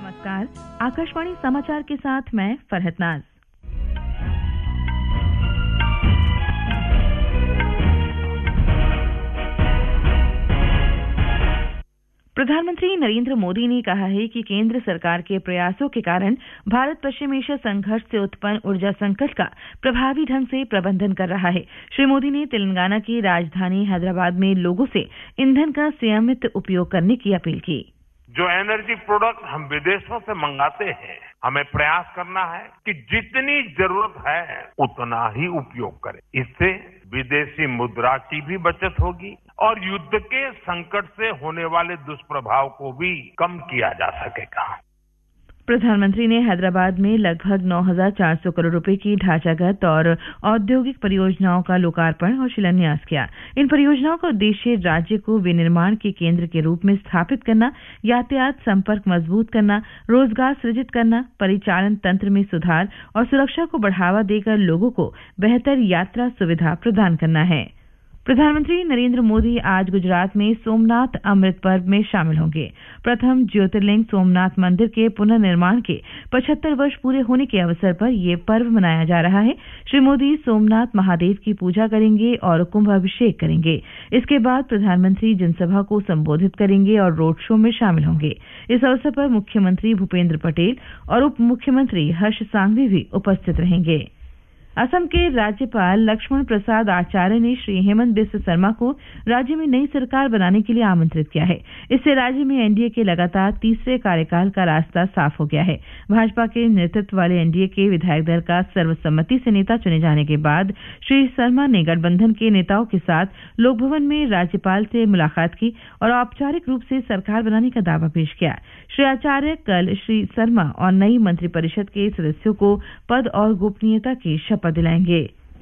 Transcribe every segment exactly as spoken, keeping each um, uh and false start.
नमस्कार, आकाशवाणी समाचार के साथ मैं फरहत नाज। प्रधानमंत्री नरेंद्र मोदी ने कहा है कि केंद्र सरकार के प्रयासों के कारण भारत पश्चिम एशिया संघर्ष से उत्पन्न ऊर्जा संकट का प्रभावी ढंग से प्रबंधन कर रहा है। श्री मोदी ने तेलंगाना की राजधानी हैदराबाद में लोगों से ईंधन का संयमित उपयोग करने की अपील की। जो एनर्जी प्रोडक्ट हम विदेशों से मंगाते हैं, हमें प्रयास करना है कि जितनी जरूरत है उतना ही उपयोग करें। इससे विदेशी मुद्रा की भी बचत होगी और युद्ध के संकट से होने वाले दुष्प्रभाव को भी कम किया जा सकेगा। प्रधानमंत्री ने हैदराबाद में लगभग नौ हजार चार सौ करोड़ रुपए की ढांचागत और औद्योगिक परियोजनाओं का लोकार्पण और शिलान्यास किया। इन परियोजनाओं का उद्देश्य राज्य को विनिर्माण के केंद्र के रूप में स्थापित करना, यातायात संपर्क मजबूत करना, रोजगार सृजित करना, परिचालन तंत्र में सुधार और सुरक्षा को बढ़ावा देकर लोगों को बेहतर यात्रा सुविधा प्रदान करना है। प्रधानमंत्री नरेंद्र मोदी आज गुजरात में सोमनाथ अमृत पर्व में शामिल होंगे। प्रथम ज्योतिर्लिंग सोमनाथ मंदिर के पुनर्निर्माण के पचहत्तर वर्ष पूरे होने के अवसर पर यह पर्व मनाया जा रहा है। श्री मोदी सोमनाथ महादेव की पूजा करेंगे और कुंभाभिषेक करेंगे। इसके बाद प्रधानमंत्री जनसभा को संबोधित करेंगे और रोड शो में शामिल होंगे। इस अवसर पर मुख्यमंत्री भूपेंद्र पटेल और उप मुख्यमंत्री हर्ष सांघवी भी उपस्थित रहेंगे। असम के राज्यपाल लक्ष्मण प्रसाद आचार्य ने श्री हेमंत बिस्व शर्मा को राज्य में नई सरकार बनाने के लिए आमंत्रित किया है। इससे राज्य में एनडीए के लगातार तीसरे कार्यकाल का रास्ता साफ हो गया है। भाजपा के नेतृत्व वाले एनडीए के विधायक दल का सर्वसम्मति से नेता चुने जाने के बाद श्री शर्मा ने गठबंधन के नेताओं के साथ लोकभवन में राज्यपाल से मुलाकात की और औपचारिक रूप से सरकार बनाने का दावा पेश किया। श्री आचार्य कल श्री शर्मा और नई मंत्रिपरिषद के सदस्यों को पद और गोपनीयता की शपथ दिलाएंगे।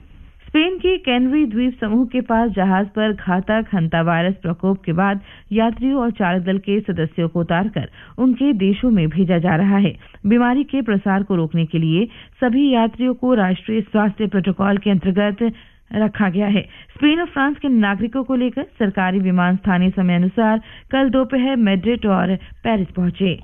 स्पेन के कैनरी द्वीप समूह के पास जहाज पर घातक हंता वायरस प्रकोप के बाद यात्रियों और चालक दल के सदस्यों को उतारकर उनके देशों में भेजा जा रहा है। बीमारी के प्रसार को रोकने के लिए सभी यात्रियों को राष्ट्रीय स्वास्थ्य प्रोटोकॉल के अंतर्गत रखा गया है। स्पेन और फ्रांस के नागरिकों को लेकर सरकारी विमान स्थानीय समय अनुसार कल दोपहर मैड्रिड और पेरिस पहुंचे।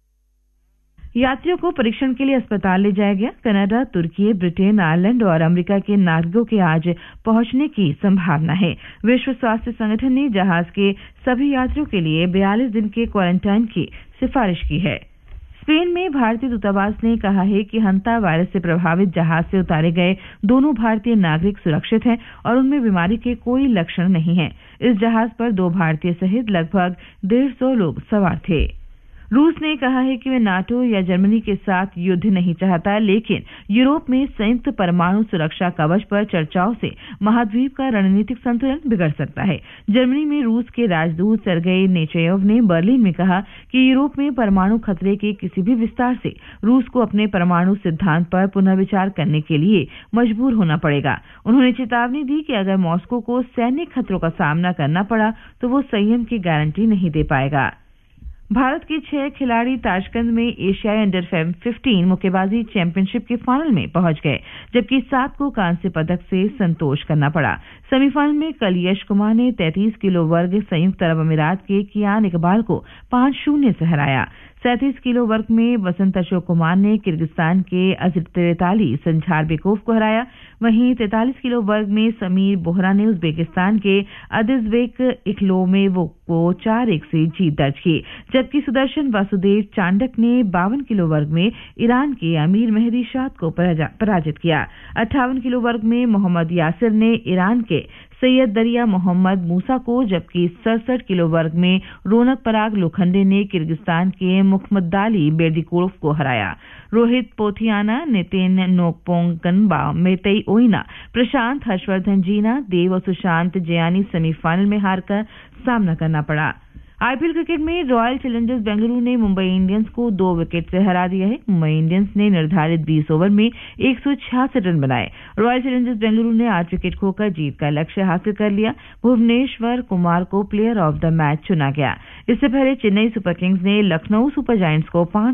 यात्रियों को परीक्षण के लिए अस्पताल ले जाया गया। कनाडा, तुर्की, ब्रिटेन, आयरलैंड और अमेरिका के नागरिकों के आज पहुंचने की संभावना है। विश्व स्वास्थ्य संगठन ने जहाज के सभी यात्रियों के लिए बयालीस दिन के क्वारंटाइन की सिफारिश की है। स्पेन में भारतीय दूतावास ने कहा है कि हंता वायरस से प्रभावित जहाज से उतारे गए दोनों भारतीय नागरिक सुरक्षित हैं और उनमें बीमारी के कोई लक्षण नहीं हैं। इस जहाज पर दो भारतीय सहित लगभग डेढ़ सौ लोग सवार थे। रूस ने कहा है कि वे नाटो या जर्मनी के साथ युद्ध नहीं चाहता, लेकिन यूरोप में संयुक्त परमाणु सुरक्षा कवच पर चर्चाओं से महाद्वीप का रणनीतिक संतुलन बिगड़ सकता है। जर्मनी में रूस के राजदूत सर्गेई नेचेयव ने बर्लिन में कहा कि यूरोप में परमाणु खतरे के किसी भी विस्तार से रूस को अपने परमाणु सिद्धांत पर पुनर्विचार करने के लिए मजबूर होना पड़ेगा। उन्होंने चेतावनी दी कि अगर मॉस्को को सैन्य खतरों का सामना करना पड़ा तो वो संयम की गारंटी नहीं दे पाएगा। भारत के छह खिलाड़ी ताशकंद में एशियाई अंडर फिफ्टीन मुक्केबाजी चैंपियनशिप के फाइनल में पहुंच गए, जबकि सात को कांस्य पदक से संतोष करना पड़ा। सेमीफाइनल में कल यश कुमार ने तैंतीस किलो वर्ग संयुक्त अरब अमीरात के कियान इकबाल को पांच शून्य से हराया। सैंतीस किलो वर्ग में वसंत अशोक कुमार ने किर्गिस्तान के अजरतैताली संझारबेकोव को हराया। वहीं तैंतालीस किलो वर्ग में समीर बोहरा ने उज्बेकिस्तान के अदिजबेक इखलोमेवो को चार एक से जीत दर्ज की, जबकि सुदर्शन वासुदेव चांडक ने बावन किलो वर्ग में ईरान के अमीर मेहदी शाद को पराजित किया। अट्ठावन किलो वर्ग में मोहम्मद यासिर ने ईरान के सैयद दरिया मोहम्मद मूसा को, जबकि सड़सठ किलो वर्ग में रौनक पराग लोखंडे ने किर्गिस्तान के मुखमदाली बेर्दिकोव को हराया। रोहित पोथियाना, नितिन नोकपोंगनबा, मेतई ओइना, प्रशांत हर्षवर्धन जीना, देव और सुशांत जयानी सेमीफाइनल में हारकर सामना करना पड़ा। आईपीएल क्रिकेट में रॉयल चैलेंजर्स बेंगलुरु ने मुंबई इंडियंस को दो विकेट से हरा दिया है। मुंबई इंडियंस ने निर्धारित बीस ओवर में एक सौ छियासठ रन बनाए। रॉयल चैलेंजर्स बेंगलुरु ने आठ विकेट खोकर जीत का लक्ष्य हासिल कर लिया। भुवनेश्वर कुमार को प्लेयर ऑफ द मैच चुना गया। इससे पहले चेन्नई सुपर किंग्स ने लखनऊ सुपर जायंट्स को पांच